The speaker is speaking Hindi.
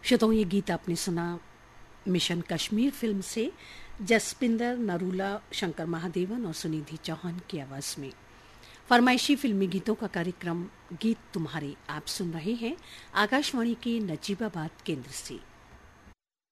श्रोताओं, ये गीत आपने सुना मिशन कश्मीर फिल्म से जसपिंदर नरूला, शंकर महादेवन और सुनिधि चौहान की आवाज में। फरमाइशी फिल्मी गीतों का कार्यक्रम गीत तुम्हारे आप सुन रहे हैं आकाशवाणी के नजीबाबाद केंद्र से।